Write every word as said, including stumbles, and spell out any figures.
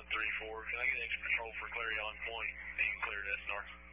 three four. Can I get extra patrol for Clarion Point being cleared S N R?